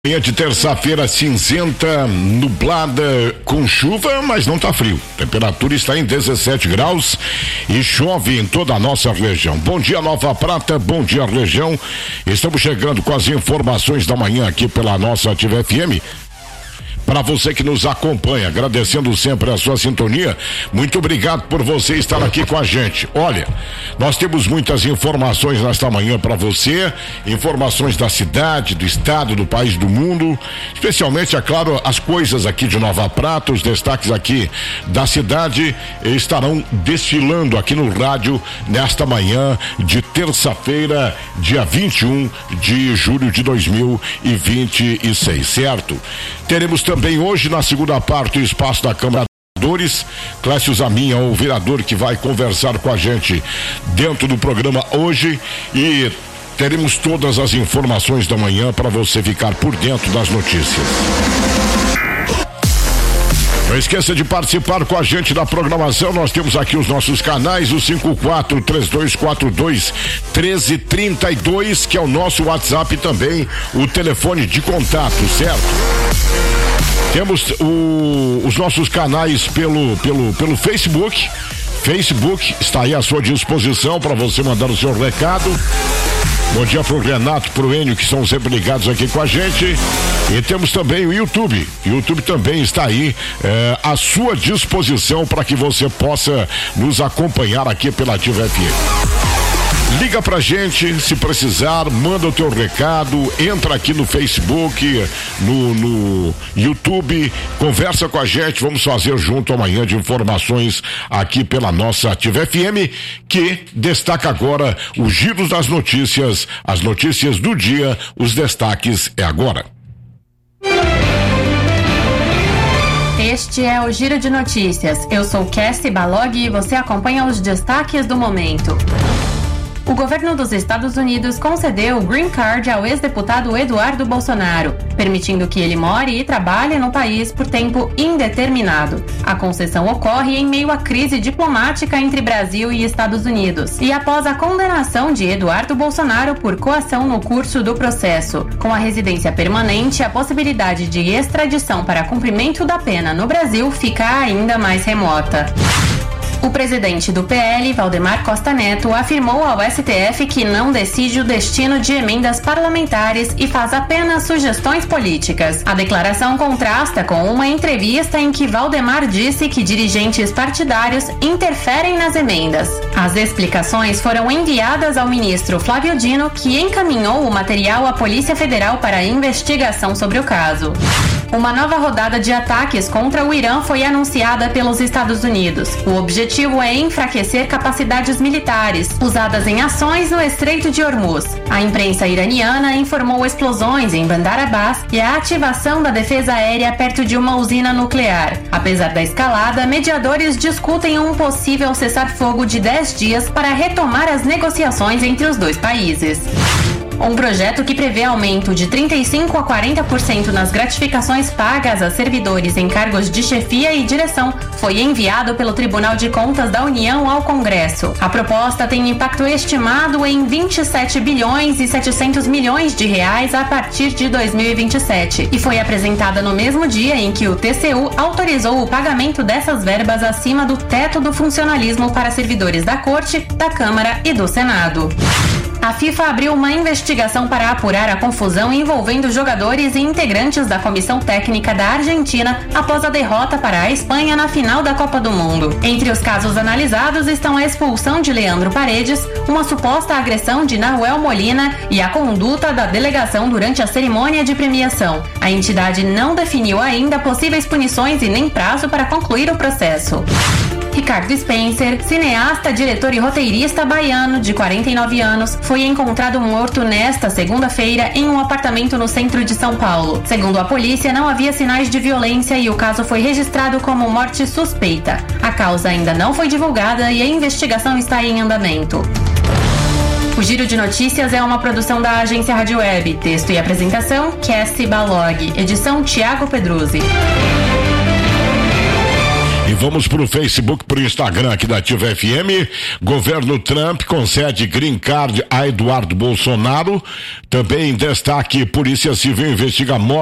Manhã de terça-feira cinzenta, nublada, com chuva, mas não tá frio. Temperatura está em 17 graus e chove em toda a nossa região. Bom dia, Nova Prata, bom dia, região. Estamos chegando com as informações da manhã aqui pela nossa Ativa FM. Para você que nos acompanha, agradecendo sempre a sua sintonia, muito obrigado por você estar aqui com a gente. Olha, nós temos muitas informações nesta manhã para você, informações da cidade, do estado, do país, do mundo, especialmente, é claro, as coisas aqui de Nova Prata, os destaques aqui da cidade estarão desfilando aqui no rádio nesta manhã de terça-feira, dia 21 de julho de 2026, certo? Teremos também hoje, na segunda parte, o espaço da Câmara de Vereadores. Clécio Zamin é o vereador que vai conversar com a gente dentro do programa hoje e teremos todas as informações da manhã para você ficar por dentro das notícias. Não esqueça de participar com a gente da programação. Nós temos aqui os nossos canais, o 54-3242-1332, que é o nosso WhatsApp também, o telefone de contato, certo? Temos os nossos canais pelo Facebook. Facebook está aí à sua disposição para você mandar o seu recado. Bom dia pro Renato, pro Enio, que são sempre ligados aqui com a gente. E temos também o YouTube. O YouTube também está aí à sua disposição para que você possa nos acompanhar aqui pela Ativa FM. Liga pra gente, se precisar, manda o teu recado, entra aqui no Facebook, no YouTube, conversa com a gente, vamos fazer junto amanhã de informações aqui pela nossa Ativa FM, que destaca agora os giros das notícias, as notícias do dia, os destaques é agora. Este é o Giro de Notícias. Eu sou Cassie Balog e você acompanha os destaques do momento. O governo dos Estados Unidos concedeu o Green Card ao ex-deputado Eduardo Bolsonaro, permitindo que ele more e trabalhe no país por tempo indeterminado. A concessão ocorre em meio à crise diplomática entre Brasil e Estados Unidos e após a condenação de Eduardo Bolsonaro por coação no curso do processo. Com a residência permanente, a possibilidade de extradição para cumprimento da pena no Brasil fica ainda mais remota. O presidente do PL, Valdemar Costa Neto, afirmou ao STF que não decide o destino de emendas parlamentares e faz apenas sugestões políticas. A declaração contrasta com uma entrevista em que Valdemar disse que dirigentes partidários interferem nas emendas. As explicações foram enviadas ao ministro Flávio Dino, que encaminhou o material à Polícia Federal para a investigação sobre o caso. Uma nova rodada de ataques contra o Irã foi anunciada pelos Estados Unidos. O objetivo é enfraquecer capacidades militares usadas em ações no Estreito de Hormuz. A imprensa iraniana informou explosões em Bandar Abbas e a ativação da defesa aérea perto de uma usina nuclear. Apesar da escalada, mediadores discutem um possível cessar-fogo de 10 dias para retomar as negociações entre os dois países. Um projeto que prevê aumento de 35% a 40% nas gratificações pagas a servidores em cargos de chefia e direção foi enviado pelo Tribunal de Contas da União ao Congresso. A proposta tem impacto estimado em 27 bilhões e 700 milhões de reais a partir de 2027 e foi apresentada no mesmo dia em que o TCU autorizou o pagamento dessas verbas acima do teto do funcionalismo para servidores da Corte, da Câmara e do Senado. A FIFA abriu uma investigação para apurar a confusão envolvendo jogadores e integrantes da comissão técnica da Argentina após a derrota para a Espanha na final da Copa do Mundo. Entre os casos analisados estão a expulsão de Leandro Paredes, uma suposta agressão de Nahuel Molina e a conduta da delegação durante a cerimônia de premiação. A entidade não definiu ainda possíveis punições e nem prazo para concluir o processo. Ricardo Spencer, cineasta, diretor e roteirista baiano de 49 anos, foi encontrado morto nesta segunda-feira em um apartamento no centro de São Paulo. Segundo a polícia, não havia sinais de violência e o caso foi registrado como morte suspeita. A causa ainda não foi divulgada e a investigação está em andamento. O Giro de Notícias é uma produção da agência Rádio Web. Texto e apresentação, Cassie Balog. Edição, Tiago Pedruzzi. E vamos pro Facebook, pro Instagram aqui da Ativa FM. Governo Trump concede green card a Eduardo Bolsonaro. Também em destaque, Polícia Civil investiga morte